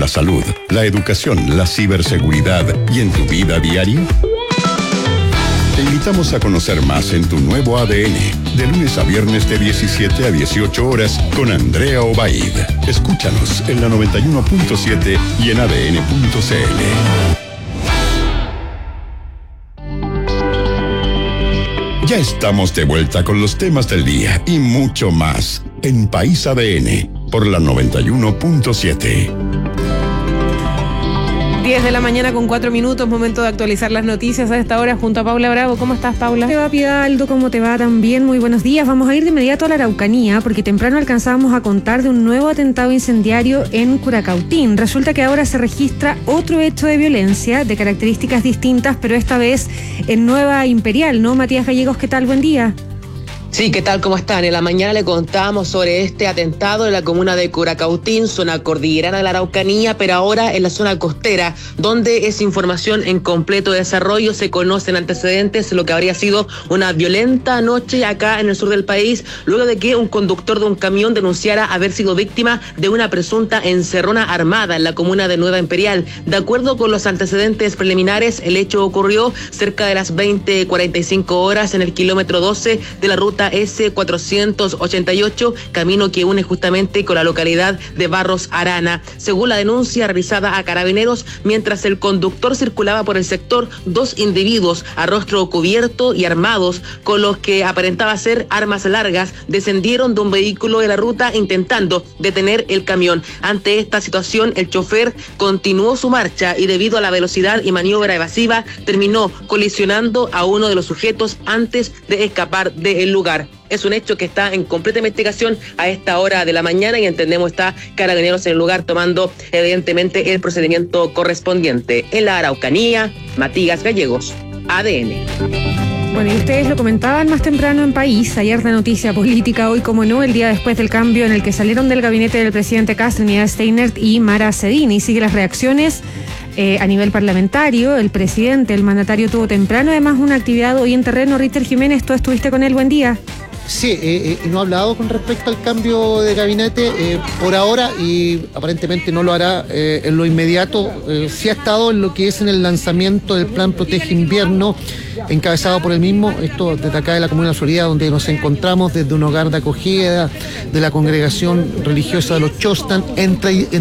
la salud, la educación, la ciberseguridad y en tu vida diaria? Te invitamos a conocer más en tu nuevo ADN, de lunes a viernes de 17 a 18 horas con Andrea Obaid. Escúchanos en la 91.7 y en adn.cl. Ya estamos de vuelta con los temas del día y mucho más en País ADN por la 91.7. 10 de la mañana con 4 minutos, momento de actualizar las noticias a esta hora junto a Paula Bravo. ¿Cómo estás, Paula? ¿Te va, Pidaldo? ¿Cómo te va? También muy buenos días. Vamos a ir de inmediato a la Araucanía porque temprano alcanzábamos a contar de un nuevo atentado incendiario en Curacautín. Resulta que ahora se registra otro hecho de violencia de características distintas, pero esta vez en Nueva Imperial, ¿no? Matías Gallegos, ¿qué tal? Buen día. Sí, ¿qué tal? ¿Cómo están? En la mañana le contábamos sobre este atentado en la comuna de Curacautín, zona cordillerana de la Araucanía, pero ahora en la zona costera, donde es información en completo desarrollo. Se conocen antecedentes de lo que habría sido una violenta noche acá en el sur del país, luego de que un conductor de un camión denunciara haber sido víctima de una presunta encerrona armada en la comuna de Nueva Imperial. De acuerdo con los antecedentes preliminares, el hecho ocurrió cerca de las 20:45 horas en el kilómetro 12 de la ruta S488, camino que une justamente con la localidad de Barros Arana. Según la denuncia realizada a Carabineros, mientras el conductor circulaba por el sector, dos individuos a rostro cubierto y armados con los que aparentaba ser armas largas descendieron de un vehículo de la ruta intentando detener el camión. Ante esta situación, el chofer continuó su marcha y debido a la velocidad y maniobra evasiva terminó colisionando a uno de los sujetos antes de escapar del lugar. Es un hecho que está en completa investigación a esta hora de la mañana y entendemos está Carabineros en el lugar tomando evidentemente el procedimiento correspondiente. En la Araucanía, Matías Gallegos, ADN. Bueno, y ustedes lo comentaban más temprano en País, ayer de noticia política, hoy como no, el día después del cambio en el que salieron del gabinete del presidente Kast, Trinidad Steinert y Mara Cedini. Sigue las reacciones a nivel parlamentario. El presidente, el mandatario, tuvo temprano además una actividad hoy en terreno. Ritter Jiménez, tú estuviste con él, buen día. Sí, no ha hablado con respecto al cambio de gabinete por ahora y aparentemente no lo hará en lo inmediato. Sí ha estado en lo que es en el lanzamiento del plan Protege Invierno, encabezado por él mismo, esto desde acá de la Comuna de la Florida, donde nos encontramos desde un hogar de acogida de la congregación religiosa de los Chostan. En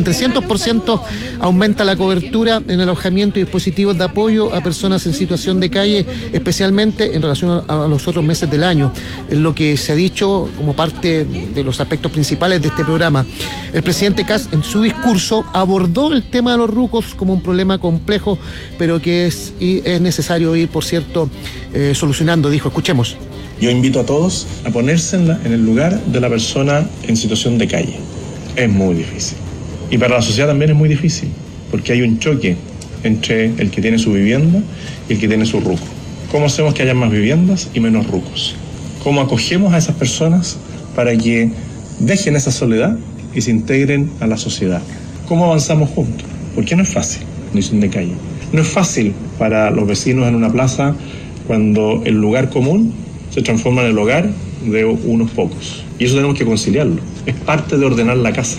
300% aumenta la cobertura en alojamiento y dispositivos de apoyo a personas en situación de calle, especialmente en relación a los otros meses del año, en lo que se ha dicho como parte de los aspectos principales de este programa. El presidente Kast en su discurso abordó el tema de los rucos como un problema complejo, pero que es necesario ir, por cierto, solucionando, dijo. Escuchemos. Yo invito a todos a ponerse en el lugar de la persona en situación de calle. Es muy difícil. Y para la sociedad también es muy difícil, porque hay un choque entre el que tiene su vivienda y el que tiene su ruco. ¿Cómo hacemos que haya más viviendas y menos rucos? ¿Cómo acogemos a esas personas para que dejen esa soledad y se integren a la sociedad? ¿Cómo avanzamos juntos? Porque no es fácil, condición de calle. No es fácil para los vecinos en una plaza cuando el lugar común se transforma en el hogar de unos pocos. Y eso tenemos que conciliarlo. Es parte de ordenar la casa.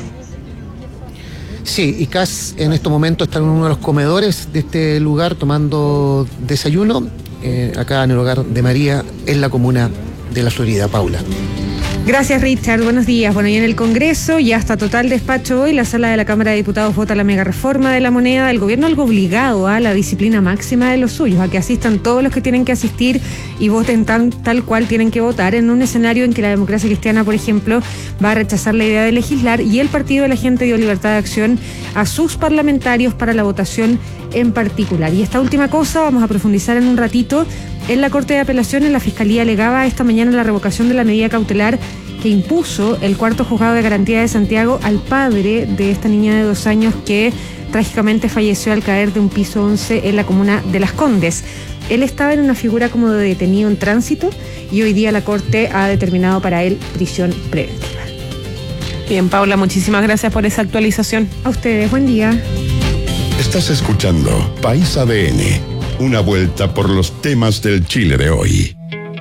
Sí, y Kast en estos momentos está en uno de los comedores de este lugar tomando desayuno, acá en el hogar de María, en la comuna de la Florida. Paula. Gracias, Richard. Buenos días. Bueno, y en el Congreso ya está total despacho hoy. La sala de la Cámara de Diputados vota la mega reforma de la moneda. El gobierno algo obligado a la disciplina máxima de los suyos, a que asistan todos los que tienen que asistir y voten tal cual tienen que votar, en un escenario en que la democracia cristiana, por ejemplo, va a rechazar la idea de legislar y el Partido de la Gente dio libertad de acción a sus parlamentarios para la votación en particular. Y esta última cosa vamos a profundizar en un ratito. En la Corte de Apelaciones, la Fiscalía alegaba esta mañana la revocación de la medida cautelar que impuso el cuarto juzgado de garantía de Santiago al padre de esta niña de 2 años que trágicamente falleció al caer de un piso 11 en la comuna de Las Condes. Él estaba en una figura como de detenido en tránsito y hoy día la Corte ha determinado para él prisión preventiva. Bien, Paula, muchísimas gracias por esa actualización. A ustedes, buen día. Estás escuchando País ADN, una vuelta por los temas del Chile de hoy.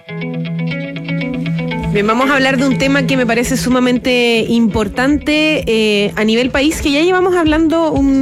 Bien, vamos a hablar de un tema que me parece sumamente importante a nivel país, que ya llevamos hablando un